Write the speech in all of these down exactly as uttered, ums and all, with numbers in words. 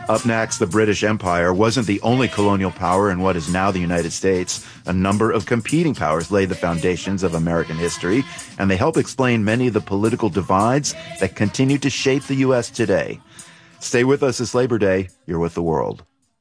Up next, the British Empire wasn't the only colonial power in what is now the United States. A number of competing powers laid the foundations of American history, and they help explain many of the political divides that continue to shape the U S today. Stay with us this Labor Day. You're with the world.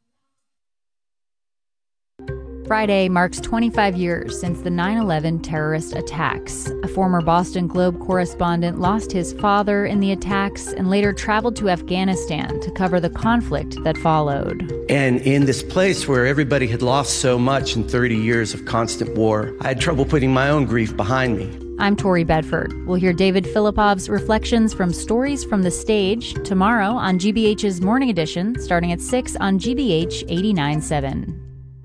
Friday marks twenty-five years since the nine eleven terrorist attacks. A former Boston Globe correspondent lost his father in the attacks and later traveled to Afghanistan to cover the conflict that followed. And in this place where everybody had lost so much in thirty years of constant war, I had trouble putting my own grief behind me. I'm Tori Bedford. We'll hear David Filipov's reflections from Stories from the Stage tomorrow on G B H's Morning Edition, starting at six on G B H eighty-nine point seven.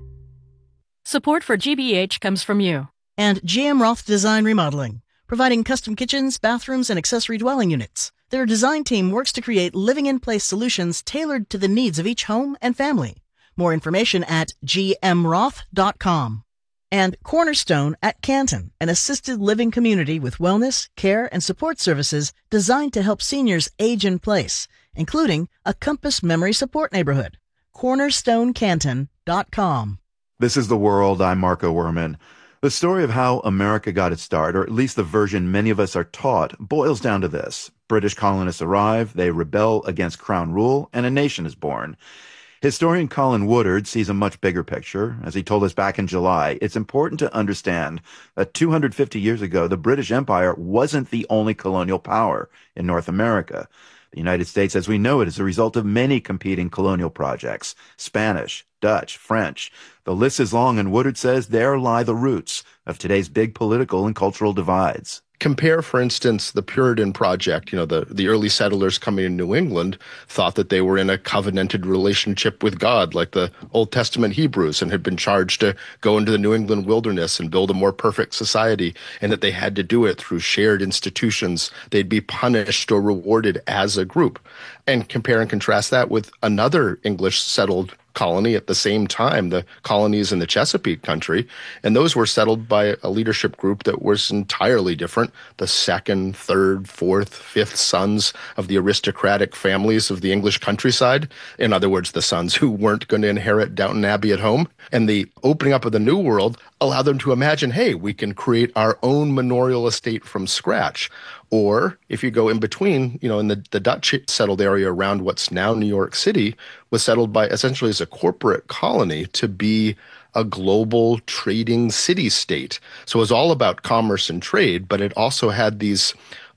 Support for G B H comes from you. And G M Roth Design Remodeling, providing custom kitchens, bathrooms, and accessory dwelling units. Their design team works to create living-in-place solutions tailored to the needs of each home and family. More information at g m roth dot com. And Cornerstone at Canton, an assisted living community with wellness, care, and support services designed to help seniors age in place, including a Compass Memory Support Neighborhood. cornerstone canton dot com. This is The World. I'm Marco Werman. The story of how America got its start, or at least the version many of us are taught, boils down to this. British colonists arrive, they rebel against crown rule, and a nation is born. Historian Colin Woodard sees a much bigger picture. As he told us back in July, it's important to understand that two hundred fifty years ago, the British Empire wasn't the only colonial power in North America. The United States, as we know it, is a result of many competing colonial projects: Spanish, Dutch, French. The list is long, and Woodard says there lie the roots of today's big political and cultural divides. Compare, for instance, the Puritan Project. You know, the, the early settlers coming in New England thought that they were in a covenanted relationship with God, like the Old Testament Hebrews, and had been charged to go into the New England wilderness and build a more perfect society, and that they had to do it through shared institutions. They'd be punished or rewarded as a group. And compare and contrast that with another English settled colony at the same time, the colonies in the Chesapeake country, and those were settled by a leadership group that was entirely different. The second, third, fourth, fifth sons of the aristocratic families of the English countryside. In other words, the sons who weren't going to inherit Downton Abbey at home. And the opening up of the New World allowed them to imagine, hey, we can create our own manorial estate from scratch. Or if you go in between, you know, in the, the Dutch settled area around what's now New York City was settled by essentially as a corporate colony to be a global trading city-state. So it was all about commerce and trade, but it also had these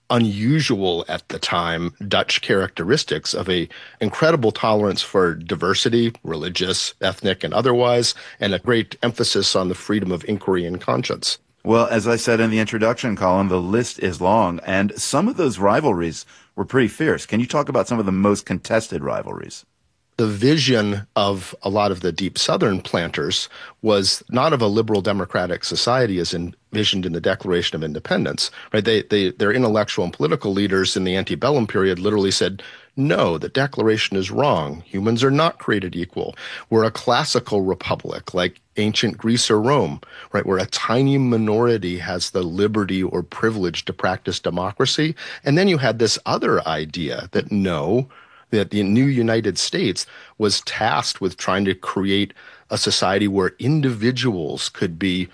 unusual at the time Dutch characteristics of a incredible tolerance for diversity, religious, ethnic, and otherwise, and a great emphasis on the freedom of inquiry and conscience. Well, as I said in the introduction, Colin, the list is long, and some of those rivalries were pretty fierce. Can you talk about some of the most contested rivalries? The vision of a lot of the deep Southern planters was not of a liberal democratic society as envisioned in the Declaration of Independence, right? They, they, their intellectual and political leaders in the antebellum period literally said, no, the Declaration is wrong. Humans are not created equal. We're a classical republic like ancient Greece or Rome, right, where a tiny minority has the liberty or privilege to practice democracy. And then you had this other idea that no, that the new United States was tasked with trying to create a society where individuals could be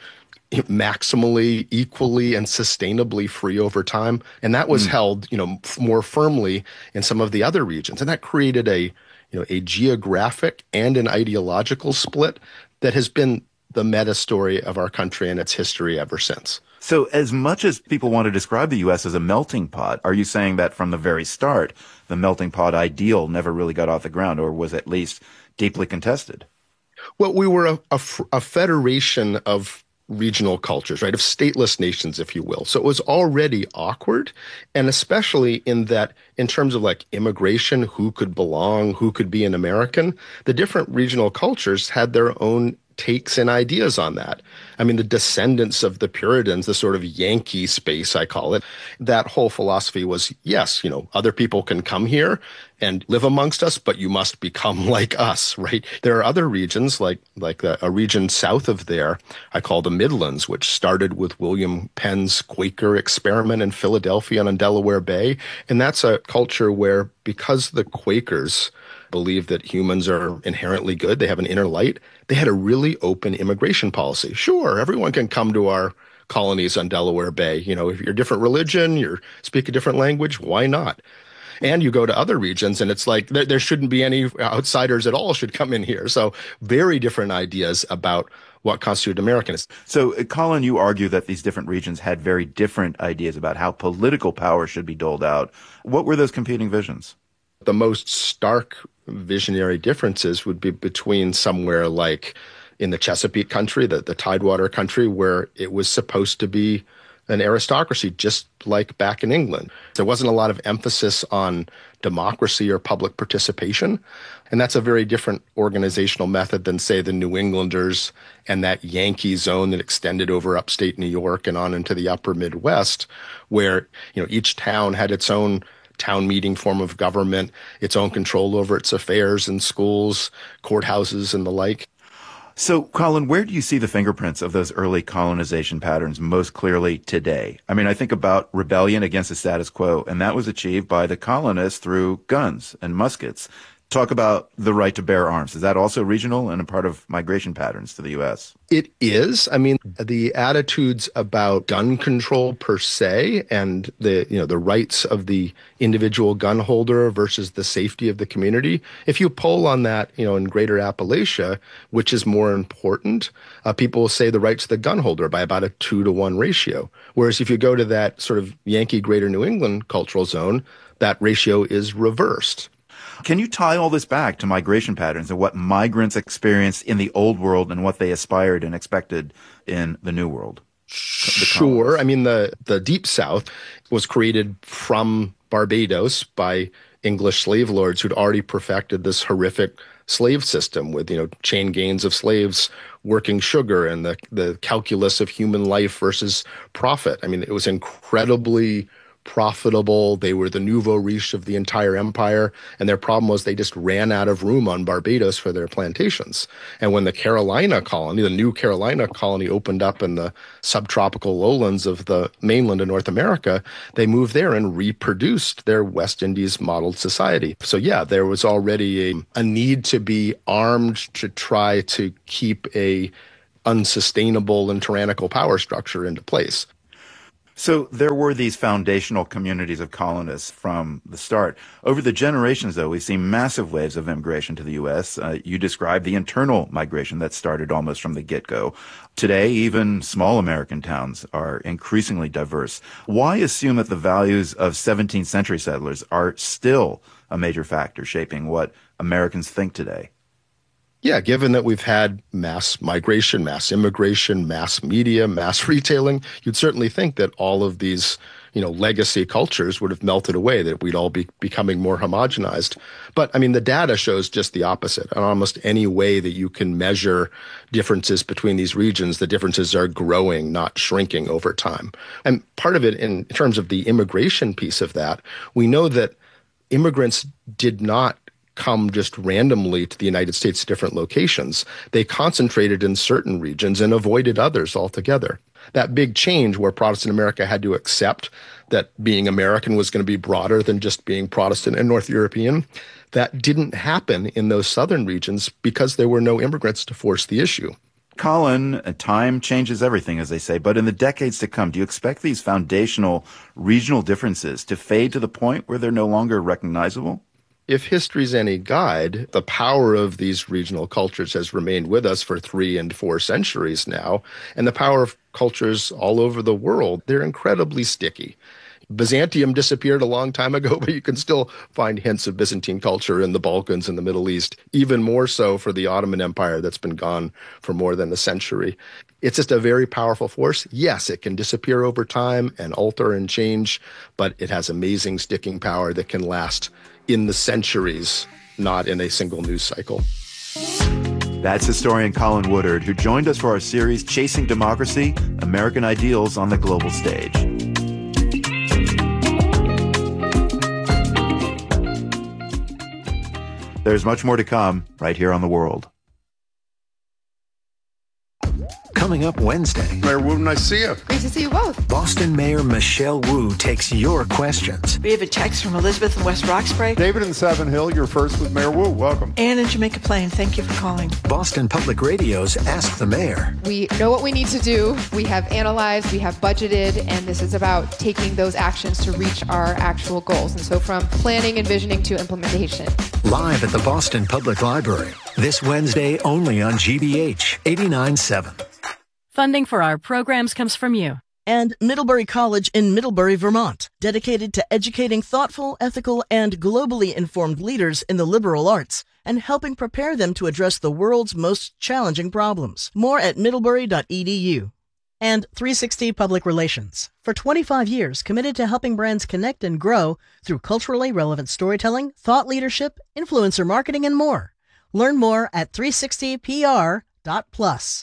maximally, equally, and sustainably free over time. And that was mm. held, you know, more firmly in some of the other regions. And that created a, you know, a geographic and an ideological split that has been the meta story of our country and its history ever since. So as much as people want to describe the U S as a melting pot, are you saying that from the very start, the melting pot ideal never really got off the ground, or was at least deeply contested? Well, we were a, a, a federation of regional cultures, right, of stateless nations, if you will. So it was already awkward, and especially in that, in terms of like immigration, who could belong, who could be an American, the different regional cultures had their own takes and ideas on that. I mean, the descendants of the Puritans, the sort of Yankee space, I call it, that whole philosophy was, yes, you know, other people can come here and live amongst us, but you must become like us, right? There are other regions, like like a, a region south of there, I call the Midlands, which started with William Penn's Quaker experiment in Philadelphia and on Delaware Bay. And that's a culture where, because the Quakers believe that humans are inherently good, they have an inner light, they had a really open immigration policy. Sure, everyone can come to our colonies on Delaware Bay. You know, if you're a different religion, you speak a different language, why not? And you go to other regions and it's like there, there shouldn't be any outsiders at all should come in here. So very different ideas about what constituted Americans. So, Colin, you argue that these different regions had very different ideas about how political power should be doled out. What were those competing visions? The most stark visionary differences would be between somewhere like in the Chesapeake country, the, the Tidewater country, where it was supposed to be an aristocracy, just like back in England. There wasn't a lot of emphasis on democracy or public participation. And that's a very different organizational method than, say, the New Englanders and that Yankee zone that extended over upstate New York and on into the upper Midwest, where, you know, each town had its own town meeting form of government, its own control over its affairs and schools, courthouses, and the like. So, Colin, where do you see the fingerprints of those early colonization patterns most clearly today? I mean, I think about rebellion against the status quo, and that was achieved by the colonists through guns and muskets. Talk about the right to bear arms. Is that also regional and a part of migration patterns to the U S? It is. I mean, the attitudes about gun control per se and the, you know, the rights of the individual gun holder versus the safety of the community. If you poll on that, you know, in Greater Appalachia, which is more important, uh, people will say the rights of the gun holder by about a two to one ratio. Whereas if you go to that sort of Yankee Greater New England cultural zone, that ratio is reversed. Can you tie all this back to migration patterns and what migrants experienced in the old world and what they aspired and expected in the new world? Sure. I mean, the, the Deep South was created from Barbados by English slave lords who'd already perfected this horrific slave system with, you know, chain gangs of slaves working sugar and the, the calculus of human life versus profit. I mean, it was incredibly profitable. They were the nouveau riche of the entire empire. And their problem was they just ran out of room on Barbados for their plantations. And when the Carolina colony, the new Carolina colony opened up in the subtropical lowlands of the mainland of North America, they moved there and reproduced their West Indies modeled society. So yeah, there was already a, a need to be armed to try to keep a unsustainable and tyrannical power structure into place. So there were these foundational communities of colonists from the start. Over the generations, though, we've seen massive waves of immigration to the U S. Uh, you described the internal migration that started almost from the get-go. Today, even small American towns are increasingly diverse. Why assume that the values of seventeenth century settlers are still a major factor shaping what Americans think today? Yeah, given that we've had mass migration, mass immigration, mass media, mass retailing, you'd certainly think that all of these, you know, legacy cultures would have melted away, that we'd all be becoming more homogenized. But I mean, the data shows just the opposite. In almost any way that you can measure differences between these regions, the differences are growing, not shrinking over time. And part of it, in terms of the immigration piece of that, we know that immigrants did not come just randomly to the United States, different locations. They concentrated in certain regions and avoided others altogether. That big change where Protestant America had to accept that being American was going to be broader than just being Protestant and North European, that didn't happen in those southern regions because there were no immigrants to force the issue. Colin, time changes everything, as they say, but in the decades to come, do you expect these foundational regional differences to fade to the point where they're no longer recognizable? If history's any guide, the power of these regional cultures has remained with us for three and four centuries now, and the power of cultures all over the world, they're incredibly sticky. Byzantium disappeared a long time ago, but you can still find hints of Byzantine culture in the Balkans and the Middle East, even more so for the Ottoman Empire that's been gone for more than a century. It's just a very powerful force. Yes, it can disappear over time and alter and change, but it has amazing sticking power that can last in the centuries, not in a single news cycle. That's historian Colin Woodard, who joined us for our series, Chasing Democracy, American Ideals on the Global Stage. There's much more to come right here on The World. Coming up Wednesday. Mayor Wu, nice to see you. Great to see you both. Boston Mayor Michelle Wu takes your questions. We have a text from Elizabeth in West Roxbury. David in Savin Hill, you're first with Mayor Wu. Welcome. Anne in Jamaica Plain, thank you for calling. Boston Public Radio's Ask the Mayor. We know what we need to do. We have analyzed, we have budgeted, and this is about taking those actions to reach our actual goals. And so from planning, envisioning to implementation. Live at the Boston Public Library. This Wednesday only on G B H eighty-nine point seven. Funding for our programs comes from you. And Middlebury College in Middlebury, Vermont, dedicated to educating thoughtful, ethical, and globally informed leaders in the liberal arts and helping prepare them to address the world's most challenging problems. More at middlebury dot e d u. And three sixty Public Relations, for twenty-five years committed to helping brands connect and grow through culturally relevant storytelling, thought leadership, influencer marketing, and more. Learn more at three sixty p r dot plus.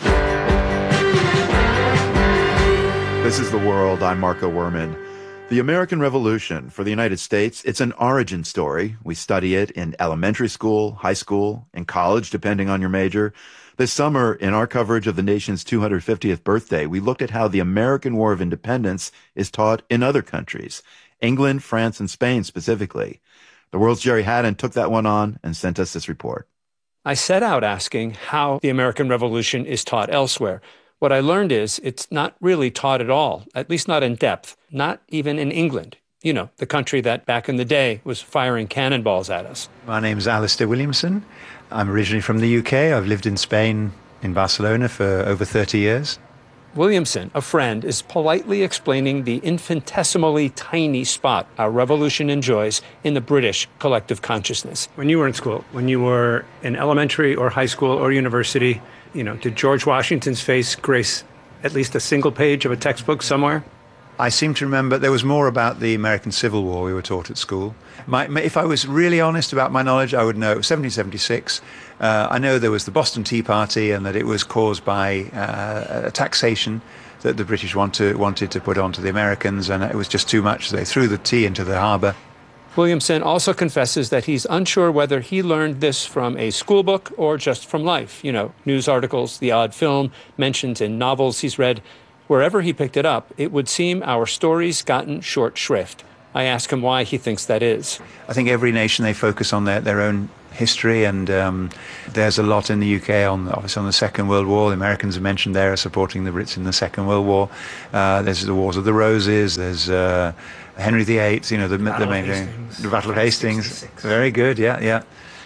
This is The World. I'm Marco Werman. The American Revolution for the United States, it's an origin story. We study it in elementary school, high school, and college, depending on your major. This summer, in our coverage of the nation's two hundred fiftieth birthday, we looked at how the American War of Independence is taught in other countries, England, France, and Spain specifically. The World's Jerry Haddon took that one on and sent us this report. I set out asking how the American Revolution is taught elsewhere. What I learned is it's not really taught at all, at least not in depth, not even in England. You know, the country that back in the day was firing cannonballs at us. My name's Alistair Williamson. I'm originally from the U K. I've lived in Spain, in Barcelona, for over thirty years. Williamson, a friend, is politely explaining the infinitesimally tiny spot our revolution enjoys in the British collective consciousness. When you were in school, when you were in elementary or high school or university, you know, did George Washington's face grace at least a single page of a textbook somewhere? I seem to remember there was more about the American Civil War we were taught at school. My, my, if I was really honest about my knowledge, I would know it was seventeen seventy-six. Uh, I know there was the Boston Tea Party and that it was caused by uh, a taxation that the British want to, wanted to put onto the Americans, and it was just too much. They threw the tea into the harbor. Williamson also confesses that he's unsure whether he learned this from a school book or just from life. You know, news articles, the odd film, mentions in novels he's read. Wherever he picked it up, it would seem our story's gotten short shrift. I ask him why he thinks that is. I think every nation, they focus on their, their own history, and um, there's a lot in the U K on obviously on the Second World War. The Americans are mentioned there as supporting the Brits in the Second World War. Uh, there's the Wars of the Roses. There's uh, Henry the Eighth. You know, the, the main thing, the Battle of Hastings. Very good. Yeah, yeah.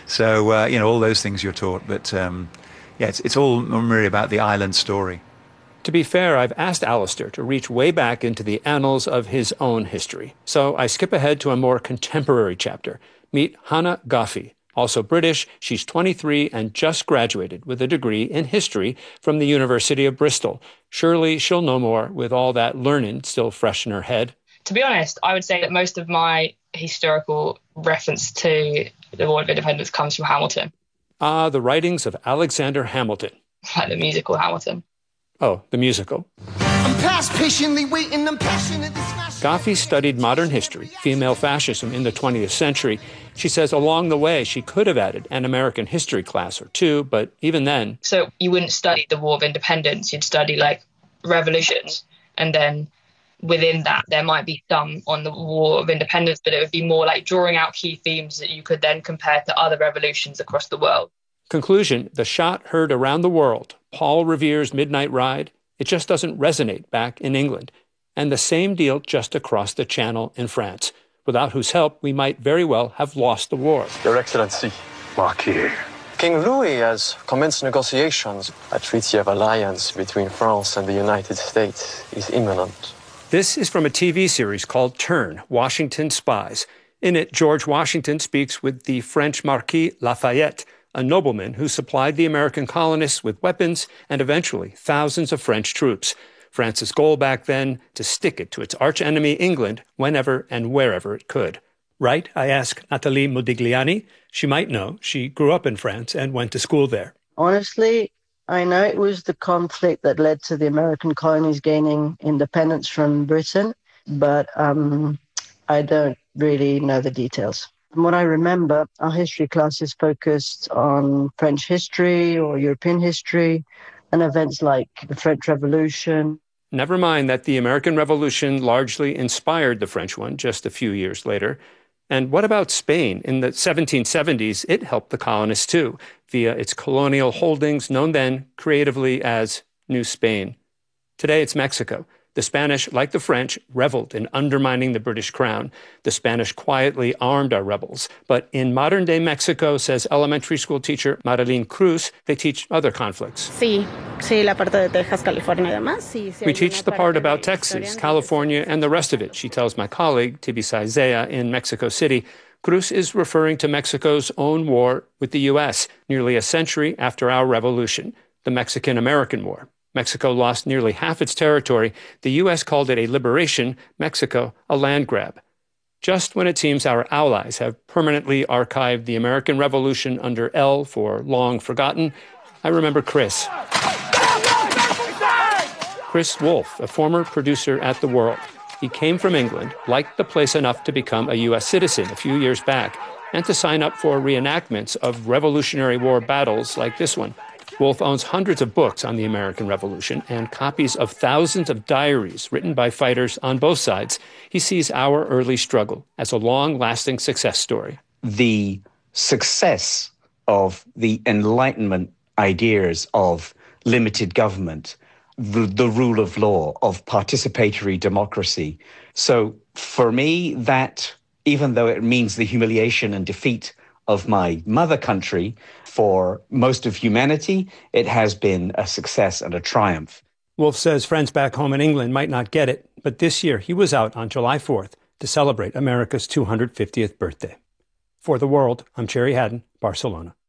So uh, you know, all those things you're taught, but um, yeah, it's it's all really about the island story. To be fair, I've asked Alistair to reach way back into the annals of his own history. So I skip ahead to a more contemporary chapter. Meet Hannah Goffey. Also British, she's twenty-three and just graduated with a degree in history from the University of Bristol. Surely she'll know more with all that learning still fresh in her head. To be honest, I would say that most of my historical reference to the War of Independence comes from Hamilton. Ah, the writings of Alexander Hamilton. Like the musical Hamilton. Oh, the musical. I'm past patiently waiting, I'm passionate. Goffey studied modern history, female fascism in the twentieth century. She says along the way she could have added an American history class or two, but even then... So you wouldn't study the War of Independence, you'd study like revolutions, and then within that there might be some on the War of Independence, but it would be more like drawing out key themes that you could then compare to other revolutions across the world. Conclusion, the shot heard around the world, Paul Revere's Midnight Ride, it just doesn't resonate back in England. And the same deal just across the channel in France, without whose help we might very well have lost the war. Your Excellency. Marquis. King Louis has commenced negotiations. A treaty of alliance between France and the United States is imminent. This is from a T V series called Turn, Washington Spies. In it, George Washington speaks with the French Marquis Lafayette, a nobleman who supplied the American colonists with weapons and eventually thousands of French troops. France's goal back then, to stick it to its archenemy England whenever and wherever it could. Right? I ask Nathalie Modigliani. She might know. She grew up in France and went to school there. Honestly, I know it was the conflict that led to the American colonies gaining independence from Britain, but um, I don't really know the details. From what I remember, our history classes focused on French history or European history and events like the French Revolution. Never mind that the American Revolution largely inspired the French one just a few years later. And what about Spain? In the seventeen seventies, it helped the colonists too, via its colonial holdings known then creatively as New Spain. Today it's Mexico. The Spanish, like the French, reveled in undermining the British crown. The Spanish quietly armed our rebels. But in modern-day Mexico, says elementary school teacher Marilyn Cruz, they teach other conflicts. Sí, sí, la parte de Texas, California, además. Sí, sí, we teach the part about Texas, California, and the rest of it, she tells my colleague, Tibisay Zea, in Mexico City. Cruz is referring to Mexico's own war with the U S, nearly a century after our revolution, the Mexican-American War. Mexico lost nearly half its territory. The U S called it a liberation, Mexico a land grab. Just when it seems our allies have permanently archived the American Revolution under L for long forgotten, I remember Chris. Chris Wolf, a former producer at The World. He came from England, liked the place enough to become a U S citizen a few years back, and to sign up for reenactments of Revolutionary War battles like this one. Wolf owns hundreds of books on the American Revolution and copies of thousands of diaries written by fighters on both sides. He sees our early struggle as a long-lasting success story. The success of the Enlightenment ideas of limited government, the, the rule of law, of participatory democracy. So for me, that, even though it means the humiliation and defeat of my mother country, for most of humanity, it has been a success and a triumph. Wolf says friends back home in England might not get it, but this year he was out on July fourth to celebrate America's two hundred fiftieth birthday. For The World, I'm Cherry Haddon, Barcelona.